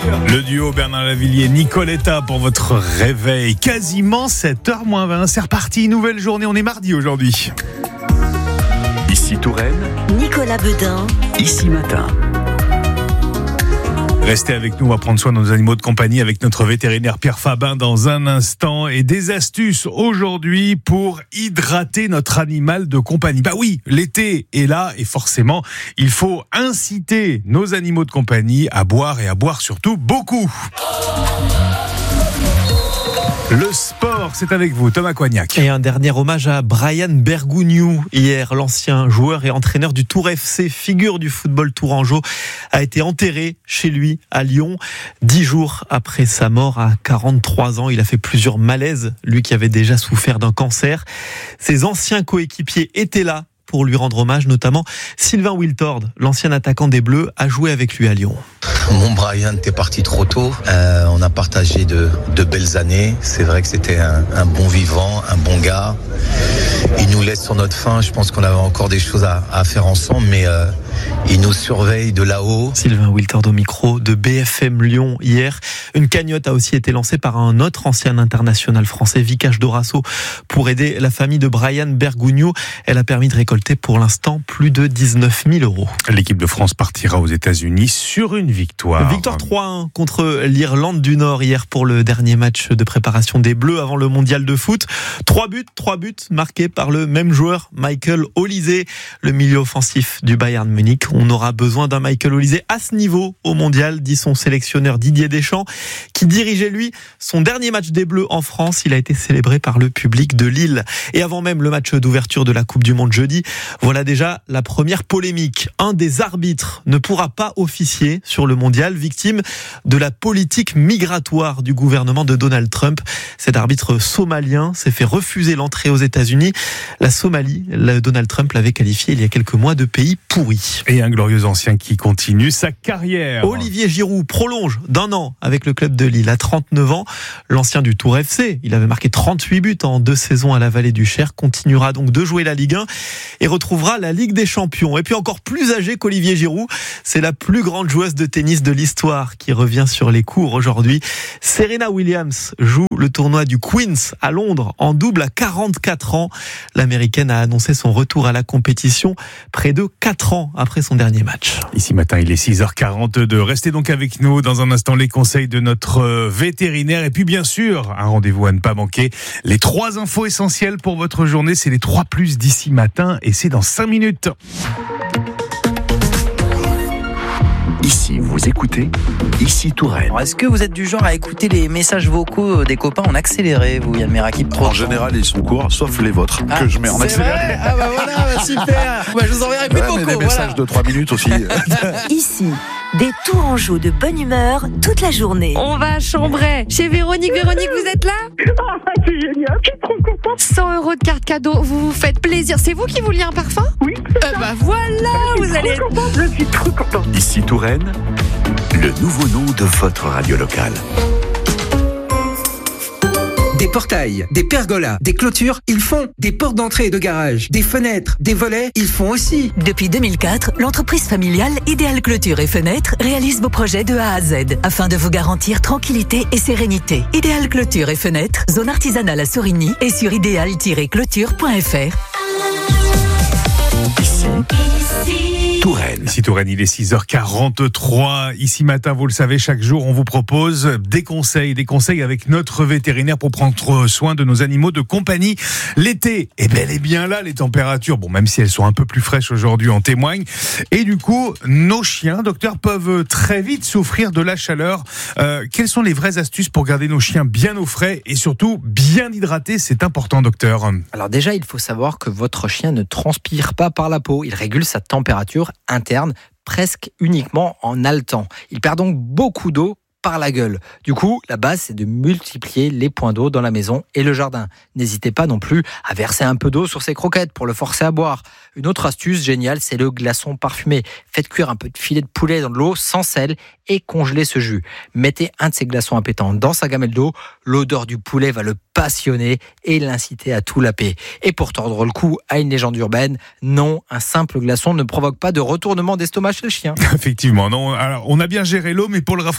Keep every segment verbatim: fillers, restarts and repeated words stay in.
Le duo Bernard Lavilliers, Nicoletta pour votre réveil. Quasiment sept heures moins vingt. C'est reparti, nouvelle journée. On est mardi aujourd'hui. Ici Touraine, Nicolas Beudin, Ici Matin. Restez avec nous, on va prendre soin de nos animaux de compagnie avec notre vétérinaire Pierre Fabin dans un instant. Et des astuces aujourd'hui pour hydrater notre animal de compagnie. Bah oui, l'été est là et forcément, il faut inciter nos animaux de compagnie à boire et à boire surtout beaucoup. Le sport, c'est avec vous, Thomas Coignac. Et un dernier hommage à Brian Bergogneau. Hier, l'ancien joueur et entraîneur du Tour F C, figure du football tourangeau, a été enterré chez lui à Lyon. Dix jours après sa mort à quarante-trois ans, il a fait plusieurs malaises, lui qui avait déjà souffert d'un cancer. Ses anciens coéquipiers étaient là pour lui rendre hommage, notamment Sylvain Wiltord, l'ancien attaquant des Bleus, a joué avec lui à Lyon. Mon Brian était parti trop tôt. Euh, on a partagé de, de belles années. C'est vrai que c'était un, un bon vivant, un bon gars. Il nous laisse sur notre faim. Je pense qu'on avait encore des choses à, à faire ensemble, mais euh, il nous surveille de là-haut. Sylvain Wiltord au micro de B F M Lyon hier. Une cagnotte a aussi été lancée par un autre ancien international français, Vikash Dorasso, pour aider la famille de Brian Bergogneau. Elle a permis de récolter pour l'instant plus de dix-neuf mille euros. L'équipe de France partira aux États-Unis sur une victoire. Victoire trois un contre l'Irlande du Nord hier pour le dernier match de préparation des Bleus avant le mondial de foot. Trois buts, trois buts marqués par le même joueur, Michael Olise, le milieu offensif du Bayern Munich. On aura besoin d'un Michael Olise à ce niveau au mondial, dit son sélectionneur Didier Deschamps, qui dirigeait lui son dernier match des Bleus en France. Il a été célébré par le public de Lille. Et avant même le match d'ouverture de la Coupe du Monde jeudi, voilà déjà la première polémique. Un des arbitres ne pourra pas officier sur le mondial, victime de la politique migratoire du gouvernement de Donald Trump. Cet arbitre somalien s'est fait refuser l'entrée aux États-Unis. La Somalie, Donald Trump l'avait qualifié il y a quelques mois de pays pourri. Et un glorieux ancien qui continue sa carrière. Olivier Giroud prolonge d'un an avec le club de Lille à trente-neuf ans. L'ancien du Tour F C, il avait marqué trente-huit buts en deux saisons à la Vallée du Cher, continuera donc de jouer la Ligue un et retrouvera la Ligue des Champions. Et puis encore plus âgé qu'Olivier Giroud, c'est la plus grande joueuse de tennis de l'histoire qui revient sur les cours aujourd'hui. Serena Williams joue le tournoi du Queen's à Londres en double à quarante-quatre ans. L'Américaine a annoncé son retour à la compétition près de quatre ans après son dernier match. Ici matin, il est six heures quarante-deux. Restez donc avec nous. Dans un instant, les conseils de notre vétérinaire. Et puis bien sûr, un rendez-vous à ne pas manquer. Les trois infos essentielles pour votre journée, c'est les trois plus d'ici matin. Et c'est dans cinq minutes. Ici, vous écoutez Ici Touraine. Alors, est-ce que vous êtes du genre à écouter les messages vocaux des copains en accéléré, vous, Yann Merakip? En général, ils sont courts, sauf les vôtres, ah, que je mets en accéléré. Vrai ah bah voilà, bah super. Bah, je vous enverrai plus de ouais, vocaux. Mais des messages voilà. de trois minutes aussi. Ici, des Tourangeaux de bonne humeur toute la journée. On va à Chambray, chez Véronique. Véronique, vous êtes là? Ah, c'est génial, je suis trop contente. cent euros de carte cadeau, vous vous faites plaisir. C'est vous qui vouliez un parfum? Oui. Euh, bah voilà, je vous allez... trop contente, je suis trop contente. Ici Touraine, le nouveau nom de votre radio locale. Des portails, des pergolas, des clôtures, ils font. Des portes d'entrée et de garage, des fenêtres, des volets, ils font aussi. Depuis deux mille quatre, l'entreprise familiale Idéal Clôture et Fenêtres réalise vos projets de A à Z afin de vous garantir tranquillité et sérénité. Idéal Clôture et Fenêtres, zone artisanale à Sorigny et sur idéal tiret clôture point f r. Ici, Touraine. Ici Touraine, il est six heures quarante-trois. Ici matin, vous le savez, chaque jour, on vous propose des conseils, des conseils avec notre vétérinaire pour prendre soin de nos animaux de compagnie. L'été est bel et bien là, les températures, bon, même si elles sont un peu plus fraîches aujourd'hui, en témoignent. Et du coup, nos chiens, docteur, peuvent très vite souffrir de la chaleur. Euh, quelles sont les vraies astuces pour garder nos chiens bien au frais et surtout bien hydratés? C'est important, docteur. Alors déjà, il faut savoir que votre chien ne transpire pas par la peau. Il régule sa température interne presque uniquement en haletant. Il perd donc beaucoup d'eau par la gueule. Du coup, la base, c'est de multiplier les points d'eau dans la maison et le jardin. N'hésitez pas non plus à verser un peu d'eau sur ses croquettes pour le forcer à boire. Une autre astuce géniale, c'est le glaçon parfumé. Faites cuire un peu de filet de poulet dans de l'eau sans sel et congelez ce jus. Mettez un de ces glaçons appétants dans sa gamelle d'eau. L'odeur du poulet va le passionner et l'inciter à tout laper. Et pour tordre le cou à une légende urbaine, non, un simple glaçon ne provoque pas de retournement d'estomac chez le chien. Effectivement, non. Alors, on a bien géré l'eau, mais pour le rafraîchir physiquement,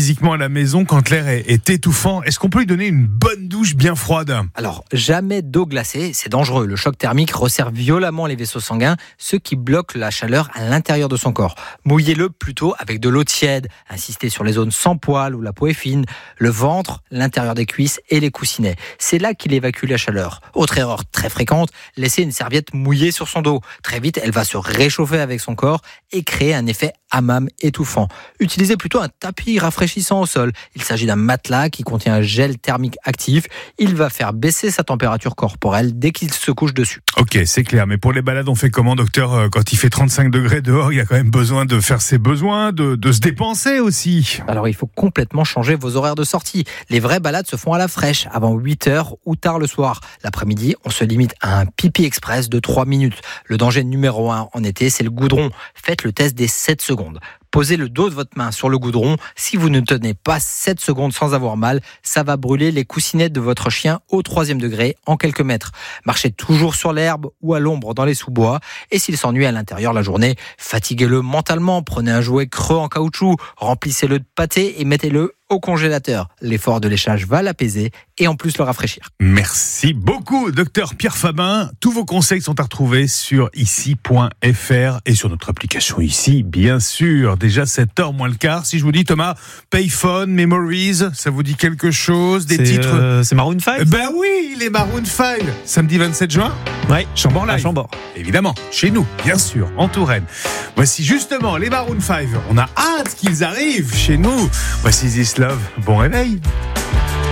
physiquement à la maison quand l'air est, est étouffant. Est-ce qu'on peut lui donner une bonne douche bien froide ? Alors, jamais d'eau glacée, c'est dangereux. Le choc thermique resserre violemment les vaisseaux sanguins, ce qui bloque la chaleur à l'intérieur de son corps. Mouillez-le plutôt avec de l'eau tiède. Insistez sur les zones sans poils où la peau est fine, le ventre, l'intérieur des cuisses et les coussinets. C'est là qu'il évacue la chaleur. Autre erreur très fréquente, laisser une serviette mouillée sur son dos. Très vite, elle va se réchauffer avec son corps et créer un effet hammam étouffant. Utilisez plutôt un tapis rafraîchissant au sol. Il s'agit d'un matelas qui contient un gel thermique actif. Il va faire baisser sa température corporelle dès qu'il se couche dessus. Ok, c'est clair. Mais pour les balades, on fait comment, docteur ? Quand il fait trente-cinq degrés dehors, il y a quand même besoin de faire ses besoins, de, de se dépenser aussi. Alors, il faut complètement changer vos horaires de sortie. Les vraies balades se font à la fraîche, avant huit heures ou tard le soir. L'après-midi, on se limite à un pipi express de trois minutes. Le danger numéro un en été, c'est le goudron. Faites le test des sept secondes. Posez le dos de votre main sur le goudron. Si vous ne tenez pas sept secondes sans avoir mal, ça va brûler les coussinets de votre chien au troisième degré en quelques mètres. Marchez toujours sur l'herbe ou à l'ombre dans les sous-bois. Et s'il s'ennuie à l'intérieur la journée, fatiguez-le mentalement. Prenez un jouet creux en caoutchouc, remplissez-le de pâté et mettez-le au congélateur. L'effort de léchage va l'apaiser et en plus le rafraîchir. Merci beaucoup, docteur Pierre Fabin. Tous vos conseils sont à retrouver sur ici point f r et sur notre application Ici, bien sûr. Déjà sept heures moins le quart. Si je vous dis, Thomas, Payphone, Memories, ça vous dit quelque chose ? Des c'est, titres euh, C'est Maroon cinq ? Ben oui, les Maroon cinq. Samedi vingt-sept juin ? Oui, Chambord Live. à Chambord. Évidemment, chez nous, bien sûr, en Touraine. Voici justement les Maroon cinq. On a hâte qu'ils arrivent chez nous. Voici This Love. Bon réveil.